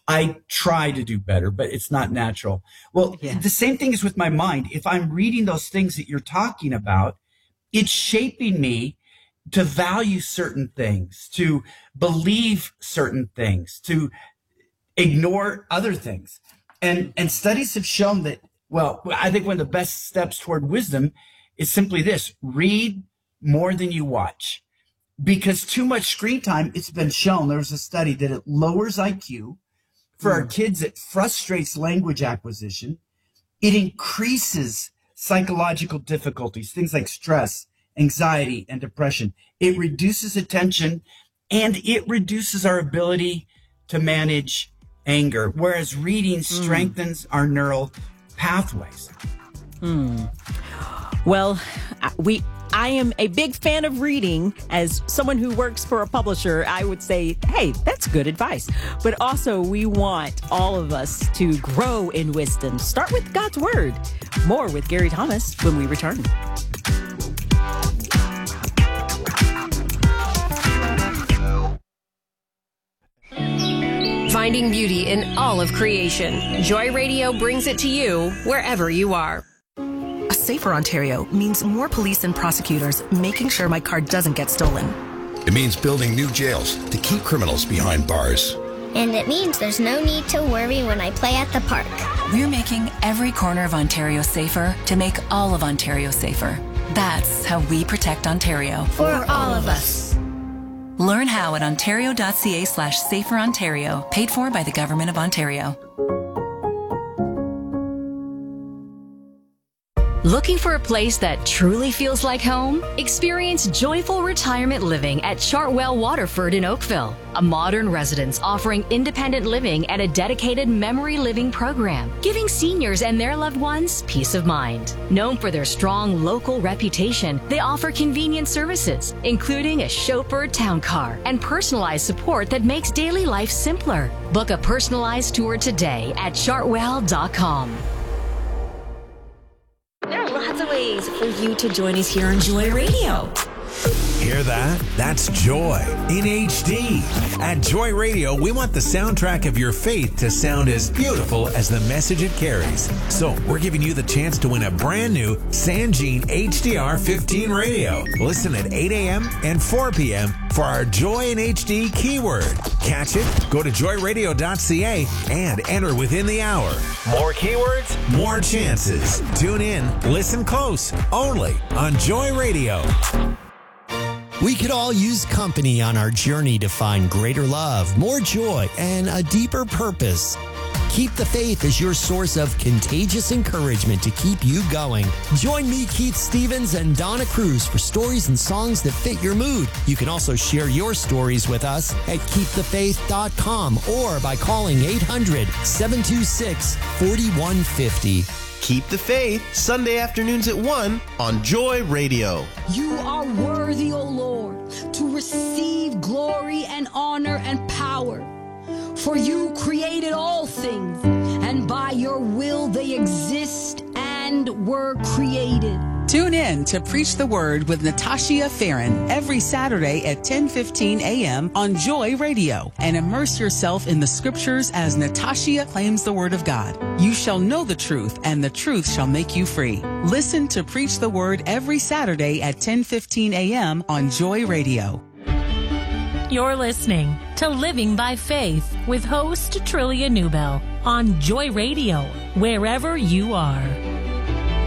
I try to do better, but it's not natural. Well, the same thing is with my mind. If I'm reading those things that you're talking about, it's shaping me to value certain things, to believe certain things, to ignore other things. And studies have shown that, well, I think one of the best steps toward wisdom is simply this: read more than you watch. Because too much screen time, it's been shown, there was a study that it lowers IQ. For our kids, it frustrates language acquisition. It increases psychological difficulties, things like stress, anxiety, and depression. It reduces attention, and it reduces our ability to manage anger, whereas reading strengthens our neural pathways. Well, I am a big fan of reading. As someone who works for a publisher, I would say, hey, that's good advice. But also, we want all of us to grow in wisdom. Start with God's Word. More with Gary Thomas when we return. Finding beauty in all of creation. Joy Radio brings it to you wherever you are. A safer Ontario means more police and prosecutors making sure my car doesn't get stolen. It means building new jails to keep criminals behind bars. And it means there's no need to worry when I play at the park. We're making every corner of Ontario safer to make all of Ontario safer. That's how we protect Ontario. For all of us. Learn how at ontario.ca/saferontario, paid for by the Government of Ontario. Looking for a place that truly feels like home? Experience joyful retirement living at Chartwell Waterford in Oakville, a modern residence offering independent living and a dedicated memory living program, giving seniors and their loved ones peace of mind. Known for their strong local reputation, they offer convenient services, including a chauffeur town car and personalized support that makes daily life simpler. Book a personalized tour today at chartwell.com. There are lots of ways for you to join us here on Joy Radio. Hear that? That's Joy in HD. At Joy Radio, we want the soundtrack of your faith to sound as beautiful as the message it carries. So we're giving you the chance to win a brand new Sanjean HDR 15 radio. Listen at 8 a.m. and 4 p.m. for our Joy in HD keyword. Catch it? Go to joyradio.ca and enter within the hour. More keywords, more chances. Tune in, listen close, only on Joy Radio. We could all use company on our journey to find greater love, more joy, and a deeper purpose. Keep the Faith as your source of contagious encouragement to keep you going. Join me, Keith Stevens, and Donna Cruz for stories and songs that fit your mood. You can also share your stories with us at keepthefaith.com or by calling 800-726-4150. Keep the Faith, Sunday afternoons at 1 on Joy Radio. You are worthy, O Lord, to receive glory and honor and power. For you created all things, and by your will they exist and were created. Tune in to Preach the Word with Natasha Farron every Saturday at 10:15 a.m. on Joy Radio, and immerse yourself in the scriptures as Natasha claims the Word of God. You shall know the truth, and the truth shall make you free. Listen to Preach the Word every Saturday at 10:15 a.m. on Joy Radio. You're listening to Living by Faith with host Trillia Newbell on Joy Radio, wherever you are.